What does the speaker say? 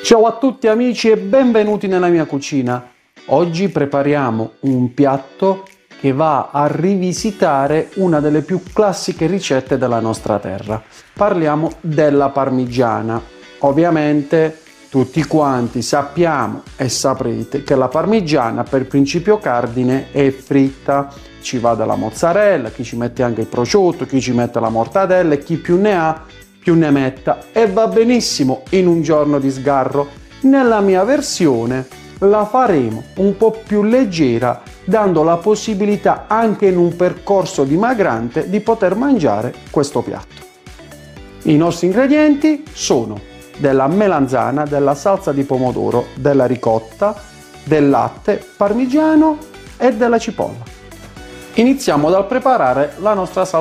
Ciao a tutti amici e benvenuti nella mia cucina. Oggi prepariamo un piatto che va a rivisitare una delle più classiche ricette della nostra terra. Parliamo della parmigiana. Ovviamente tutti quanti sappiamo e saprete che la parmigiana per principio cardine è fritta. Ci va della mozzarella, chi ci mette anche il prosciutto, chi ci mette la mortadella e chi più ne ha più ne metta, e va benissimo in un giorno di sgarro. Nella mia versione la faremo un po' più leggera, dando la possibilità anche in un percorso dimagrante di poter mangiare questo piatto. I nostri ingredienti sono della melanzana, della salsa di pomodoro, della ricotta, del latte, parmigiano e della cipolla. Iniziamo dal preparare la nostra salsa